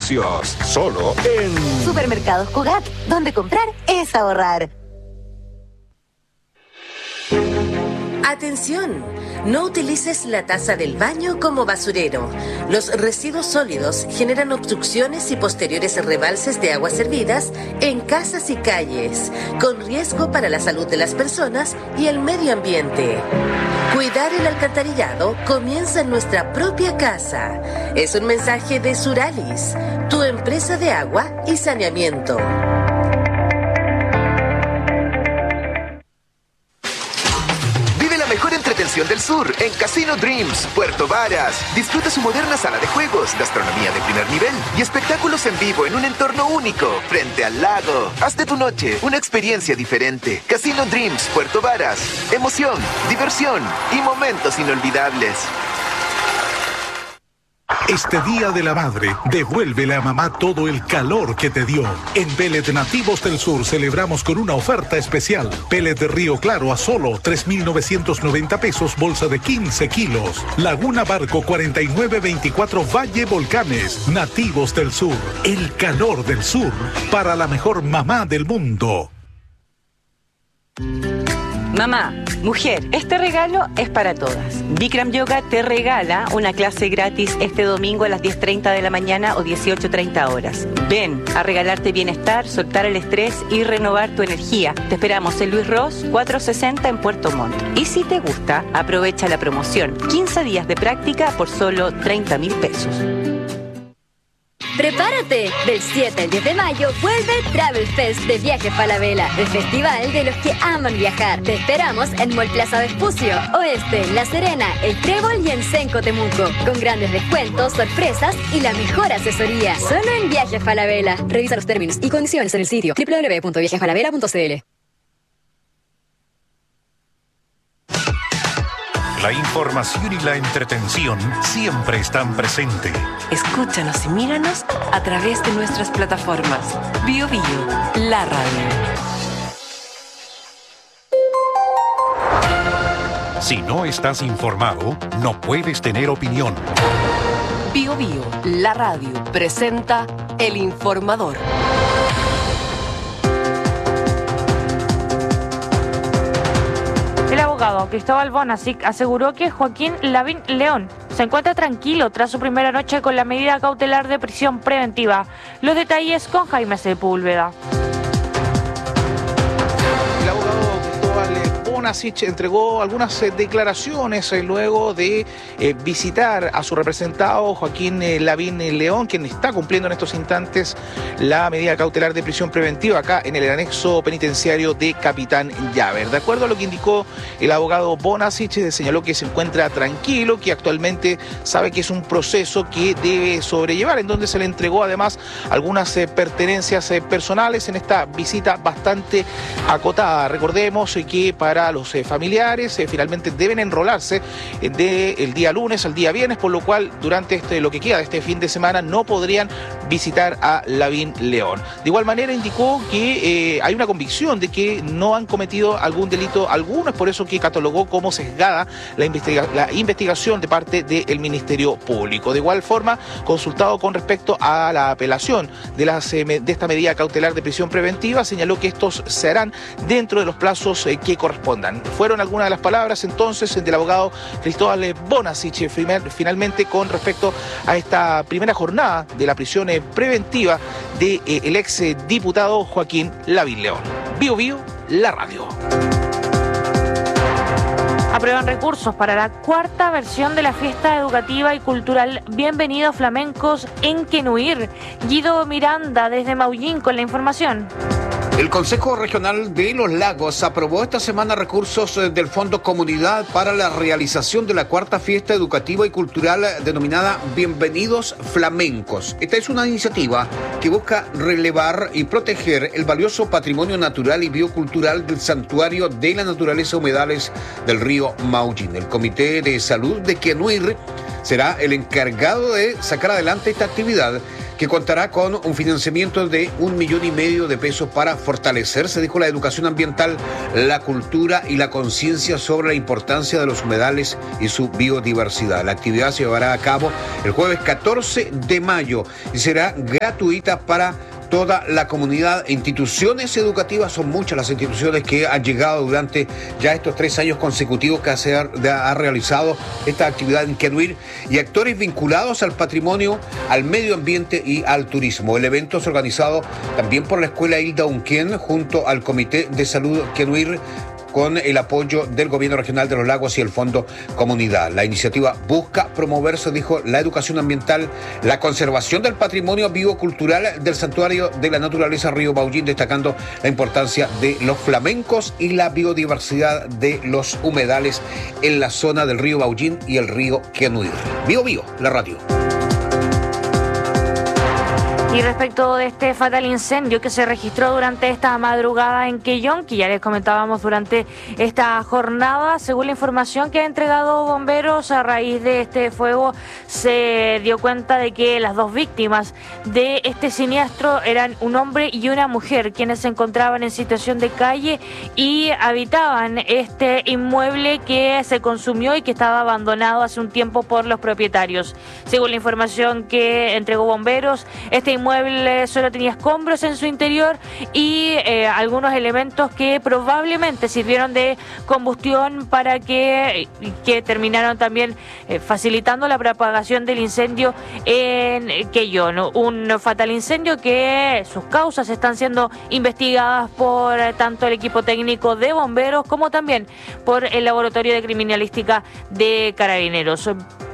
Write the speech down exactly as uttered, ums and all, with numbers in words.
precios, solo en Supermercados Cugat, donde comprar es ahorrar. ¡Atención! No utilices la taza del baño como basurero. Los residuos sólidos generan obstrucciones y posteriores rebalses de aguas servidas en casas y calles, con riesgo para la salud de las personas y el medio ambiente. Cuidar el alcantarillado comienza en nuestra propia casa. Es un mensaje de Suralis, tu empresa de agua y saneamiento. Mejor entretención del sur en Casino Dreams, Puerto Varas. Disfruta su moderna sala de juegos, gastronomía de primer nivel y espectáculos en vivo en un entorno único, frente al lago. Haz de tu noche una experiencia diferente. Casino Dreams, Puerto Varas. Emoción, diversión y momentos inolvidables. Este Día de la Madre, devuélvele a mamá todo el calor que te dio. En Pellet Nativos del Sur celebramos con una oferta especial. Pellet de Río Claro a solo tres mil novecientos noventa pesos, bolsa de quince kilos. Laguna Barco cuarenta y nueve veinticuatro Valle Volcanes. Nativos del Sur, el calor del sur, para la mejor mamá del mundo. Mamá, mujer, este regalo es para todas. Bikram Yoga te regala una clase gratis este domingo a las diez treinta de la mañana o dieciocho treinta horas. Ven a regalarte bienestar, soltar el estrés y renovar tu energía. Te esperamos en Luis Ross cuatrocientos sesenta en Puerto Montt. Y si te gusta, aprovecha la promoción. quince días de práctica por solo treinta mil pesos. ¡Prepárate! Del siete al diez de mayo vuelve Travel Fest de Viajes Falabella, el festival de los que aman viajar. Te esperamos en Mall Plaza Vespucio, Oeste, La Serena, El Trébol y en Senco Temuco, con grandes descuentos, sorpresas y la mejor asesoría. Solo en Viajes Falabella. Revisa los términos y condiciones en el sitio doble u doble u doble u punto viajes falabella punto c l. La información y la entretención siempre están presentes. Escúchanos y míranos a través de nuestras plataformas. Bio Bio, la radio. Si no estás informado, no puedes tener opinión. Bio Bio, la radio, presenta El Informador. El abogado Cristóbal Bonasic aseguró que Joaquín Lavín León se encuentra tranquilo tras su primera noche con la medida cautelar de prisión preventiva. Los detalles con Jaime Sepúlveda. El abogado Cristóbal Bonasic entregó algunas eh, declaraciones eh, luego de eh, visitar a su representado Joaquín eh, Lavín León, quien está cumpliendo en estos instantes la medida cautelar de prisión preventiva acá en el anexo penitenciario de Capitán Llaver. De acuerdo a lo que indicó el abogado Bonasic, eh, señaló que se encuentra tranquilo, que actualmente sabe que es un proceso que debe sobrellevar, en donde se le entregó además algunas eh, pertenencias eh, personales en esta visita bastante acotada. Recordemos eh, que para los eh, familiares eh, finalmente deben enrolarse eh, del día lunes al día viernes, por lo cual durante este, lo que queda de este fin de semana no podrían visitar a Lavín León. De igual manera indicó que eh, hay una convicción de que no han cometido algún delito alguno, es por eso que catalogó como sesgada la, investiga la investigación de parte del Ministerio Público. De igual forma, consultado con respecto a la apelación de, las, eh, de esta medida cautelar de prisión preventiva, señaló que estos se harán dentro de los plazos eh, que correspondan. Fueron algunas de las palabras entonces del abogado Cristóbal Bonasic finalmente con respecto a esta primera jornada de la prisión preventiva del de, eh, ex diputado Joaquín Lavín León. Bio Bio, la radio. Aprueban recursos para la cuarta versión de la fiesta educativa y cultural Bienvenidos Flamencos en Quenuir. Guido Miranda desde Maullín con la información. El Consejo Regional de Los Lagos aprobó esta semana recursos del Fondo Comunidad para la realización de la cuarta fiesta educativa y cultural denominada Bienvenidos Flamencos. Esta es una iniciativa que busca relevar y proteger el valioso patrimonio natural y biocultural del Santuario de la Naturaleza Humedales del río Maullín. El Comité de Salud de Quenuir será el encargado de sacar adelante esta actividad, que contará con un financiamiento de un millón y medio de pesos para fortalecer, se dijo, la educación ambiental, la cultura y la conciencia sobre la importancia de los humedales y su biodiversidad. La actividad se llevará a cabo el jueves catorce de mayo y será gratuita para toda la comunidad. Instituciones educativas, son muchas las instituciones que han llegado durante ya estos tres años consecutivos que se ha, ha realizado esta actividad en Quenuir, y actores vinculados al patrimonio, al medio ambiente y al turismo. El evento es organizado también por la Escuela Hilda Unquén junto al Comité de Salud Quenuir, con el apoyo del Gobierno Regional de los Lagos y el Fondo Comunidad. La iniciativa busca promover, se dijo, la educación ambiental, la conservación del patrimonio biocultural del Santuario de la Naturaleza Río Maullín, destacando la importancia de los flamencos y la biodiversidad de los humedales en la zona del río Maullín y el río Quenuir. Bio Bio, la radio. Y respecto de este fatal incendio que se registró durante esta madrugada en Quellón, que ya les comentábamos durante esta jornada, según la información que ha entregado bomberos, a raíz de este fuego se dio cuenta de que las dos víctimas de este siniestro eran un hombre y una mujer, quienes se encontraban en situación de calle y habitaban este inmueble que se consumió y que estaba abandonado hace un tiempo por los propietarios. Según la información que entregó bomberos, este inmueble solo tenía escombros en su interior y eh, algunos elementos que probablemente sirvieron de combustión para que, que terminaron también eh, facilitando la propagación del incendio en Quellón. Un fatal incendio que sus causas están siendo investigadas por tanto el equipo técnico de bomberos como también por el Laboratorio de Criminalística de Carabineros.